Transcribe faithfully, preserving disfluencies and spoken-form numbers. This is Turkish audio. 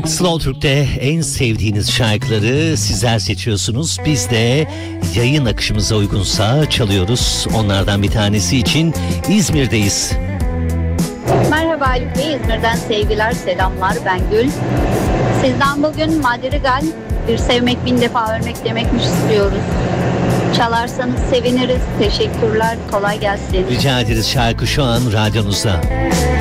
Slow Türk'te en sevdiğiniz şarkıları sizler seçiyorsunuz. Biz de yayın akışımıza uygunsa çalıyoruz. Onlardan bir tanesi için İzmir'deyiz. Merhaba Ali Bey, İzmir'den sevgiler, selamlar. Ben Gül. Sizden bugün Madrigal, bir sevmek bin defa ölmek demekmiş istiyoruz. Çalarsanız seviniriz. Teşekkürler, kolay gelsin. Rica ederiz, şarkı şu an radyonuzda.